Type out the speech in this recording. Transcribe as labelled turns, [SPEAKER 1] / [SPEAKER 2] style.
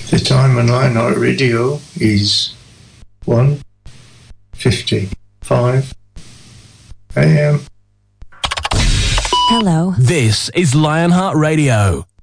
[SPEAKER 1] The time on Lionheart Radio is 1:55 a.m.
[SPEAKER 2] Hello.
[SPEAKER 3] This is Lionheart Radio.